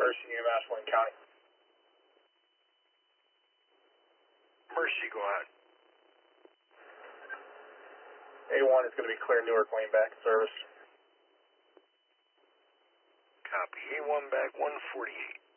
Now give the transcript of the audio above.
Mercy, New Massachusetts County. Mercy, go ahead. A1 is going to be clear Newark Lane back in service. Copy. A1 back 148.